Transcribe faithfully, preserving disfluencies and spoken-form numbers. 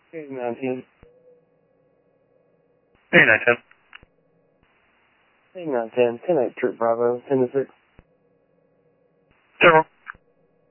Hey, nineteen. Hey, nine ten. Hey, nine ten. ten eight, Trip Bravo, ten to six. Zero.